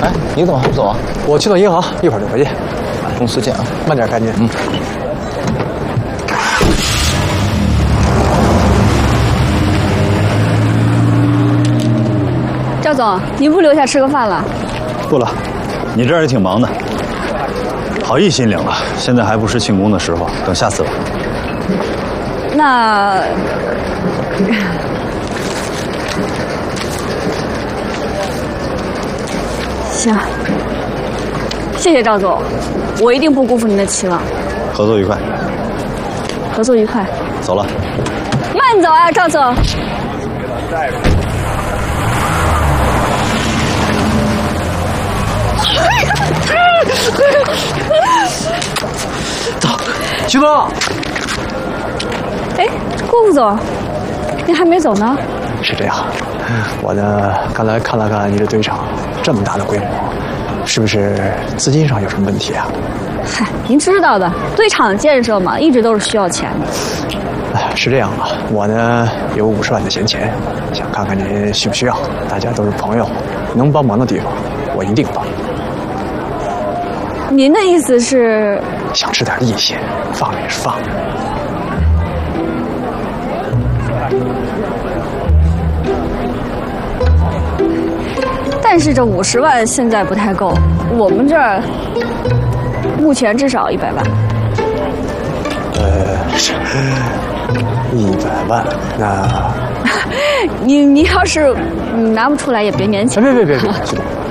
哎，你怎么还不走啊？ 我去趟银行，一会儿就回去。 公司见啊， 慢点，赶紧。嗯。 赵总，您不留下吃个饭了？ 不了，你这儿也挺忙的。好意心领了，现在还不是庆功的时候，等下次吧。 那行，谢谢赵总，我一定不辜负您的期望。 合作愉快。 合作愉快。 走了。 慢走啊，赵总。 走，徐总。 哎，顾副总，您还没走呢？ 是这样，我呢刚才看了看你的堆场，这么大的规模，是不是资金上有什么问题啊？ 嗨，您知道的，堆场建设嘛，一直都是需要钱的。 是这样啊，我呢有50万的闲钱，想看看您需不需要。大家都是朋友，能帮忙的地方我一定帮。 您的意思是？ 想吃点利息，放也是放。 但是这50万现在不太够，我们这儿目前至少100万。 是100万，那你要是拿不出来也别勉强。 别，徐总。